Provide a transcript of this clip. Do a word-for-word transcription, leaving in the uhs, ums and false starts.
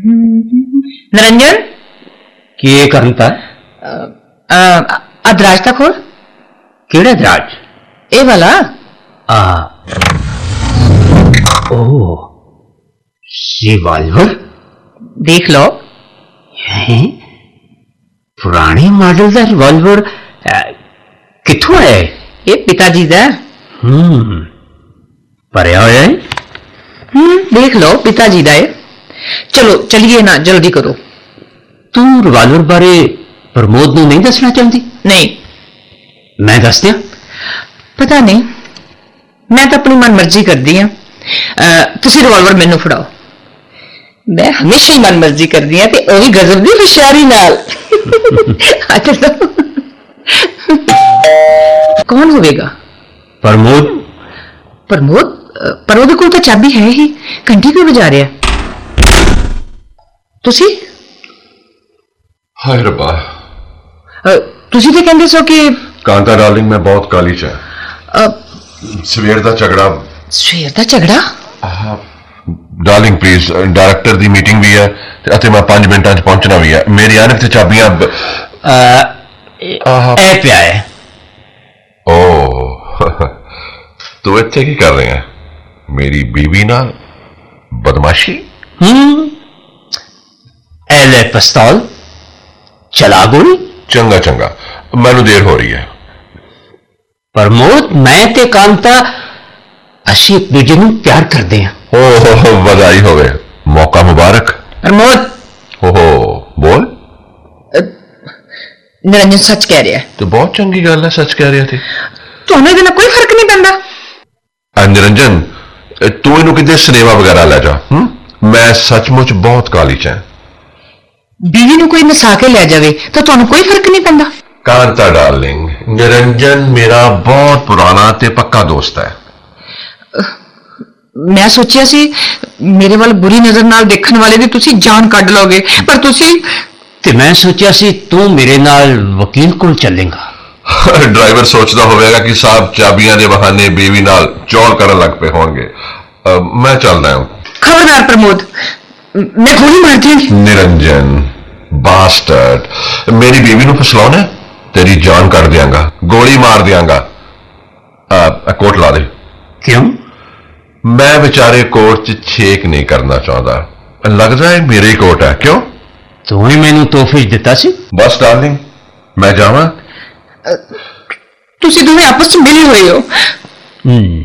निरंजन की करता अदराज तक खोल केड़ा दराज ए वाला आ ओ रिवॉल्वर देख लो है पुराने मॉडल का रिवॉल्वर किथों है ये पिताजी का हम्म भरिया होया है हम्म देख लो पिताजी का है चलो चलिए ना जल्दी करो तू रिवॉल्वर बारे प्रमोद नूं नहीं दसना चाहती नहीं मैं दस दिया पता नहीं मैं तो अपनी मन मर्जी करती हाँ तुसी रिवॉल्वर मैनू फड़ाओ मैं हमेशा ही मन मर्जी करती हाँ ते ओह भी गजब दी होशियारी नाल कौन होवेगा प्रमोद प्रमोद पर ਉਹਦੇ ਕੋਲ ਤਾਂ ਚਾਬੀ ਹੈ ਹੀ ਘੰਟੀ ਕਿਉਂ ਵਜਾ ਰਿਹਾ ਤੁਸੀਂ ਹਾਏ ਰੱਬਾ ਤੁਸੀਂ ਤਾਂ ਕਹਿੰਦੇ ਸੋ ਕਿ ਕਾਂਤਾ ਡਾਰਲਿੰਗ ਮੈਂ ਬਹੁਤ ਕਾਲੀ ਚ ਹਾਂ ਸਵੇਰ ਦਾ ਝਗੜਾ ਸਵੇਰ ਦਾ ਝਗੜਾ darling please director the meeting ਵੀ ਹੈ ਅਤੇ ਮੈਂ ਪੰਜ ਮਿੰਟਾਂ ਚ ਪਹੁੰਚਣਾ ਵੀ ਹੈ ਮੇਰੀ ਆਨਕ ਤੇ ਚਾਬੀਆਂ ਇਹ ਪਿਆ ਹੈ ਓ ਤੂੰ ਇੱਥੇ ਕੀ ਕਰ ਰਿਹਾ मेरी बीवी नाल बदमाशी हम्म एले पिस्तौल चला गोली चंगा चंगा मैनू देर हो रही है प्रमोद मैं ते कांता असी एक दूजे नूं प्यार करते हैं ओहो बधाई होवे मौका मुबारक प्रमोद ओहो बोल निरंजन सच कह रहा है तो बहुत चंगी गल है सच कह रहा थे ਤੁਹਾਨੂੰ ਇਹਦੇ ਨਾਲ ਕੋਈ ਫਰਕ ਨਹੀਂ ਪੈਂਦਾ निरंजन तू इनू किते सिनेमा वगैरह ले जा मैं सचमुच बहुत काली च बीवी ਨੂੰ ਕੋਈ ਨਸਾ ਕੇ ਲੈ ਜਾਵੇ ਤਾਂ ਤੁਹਾਨੂੰ ਕੋਈ ਫਰਕ ਨਹੀਂ ਪੈਂਦਾ कांता डार्लिंग निरंजन मेरा बहुत पुराना ते पक्का दोस्त है मैं सोचिया सी मेरे वाल बुरी नजर नाल देखने वाले दी तुसी जान कढ लोगे पर तुसी ते मैं सोचिया सी तू मेरे नाल वकील कोल चलेगा ड्राइवर सोचता होगा कि साहब चाबियां दे बहाने बीवी नाल चौल करन लग पे होंगे मैं चल रहा हूं खबरदार प्रमोद मैं गोली मार दूंगी निरंजन बास्टर्ड मेरी बीवी नू फसलाउना तेरी जान कर दियांगा गोली मार दियांगा कोट ला दे क्यों मैं बेचारे कोर्ट च छेक नहीं करना चाहता लगता है मेरे ही कोर्ट है क्यों तू ही मैनू तोहफे दिता सी बस डार्लिंग मैं जावां तुसी दोवें आपस में मिले हुए हो